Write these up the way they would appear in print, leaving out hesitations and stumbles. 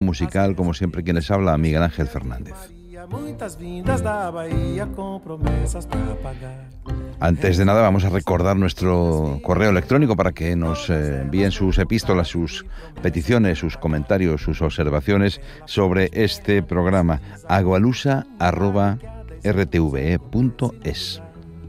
musical, como siempre, quien les habla, Miguel Ángel Fernández. Antes de nada vamos a recordar nuestro correo electrónico para que nos envíen sus epístolas, sus peticiones, sus comentarios, sus observaciones sobre este programa, agualusa@rtve.es.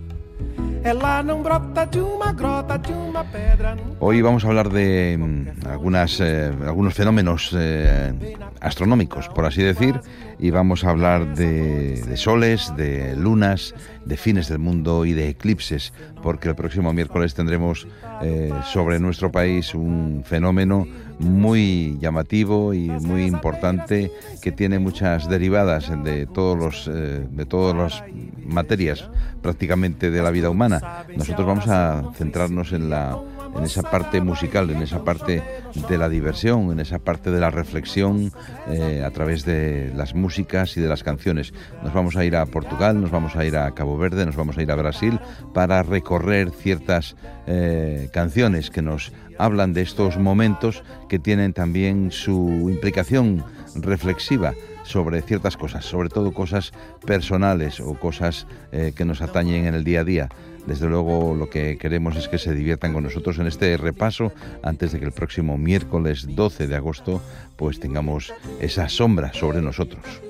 Hoy vamos a hablar de algunos fenómenos astronómicos, por así decir, y vamos a hablar de soles, de lunas, de fines del mundo y de eclipses, porque el próximo miércoles tendremos sobre nuestro país un fenómeno muy llamativo y muy importante que tiene muchas derivadas de todas las materias prácticamente de la vida humana. Nosotros vamos a centrarnos en esa parte musical, en esa parte de la diversión, en esa parte de la reflexión a través de las músicas y de las canciones. Nos vamos a ir a Portugal, nos vamos a ir a Cabo Verde, nos vamos a ir a Brasil para recorrer ciertas canciones que nos hablan de estos momentos que tienen también su implicación reflexiva sobre ciertas cosas, sobre todo cosas personales o cosas que nos atañen en el día a día. Desde luego lo que queremos es que se diviertan con nosotros en este repaso antes de que el próximo miércoles 12 de agosto pues tengamos esa sombra sobre nosotros.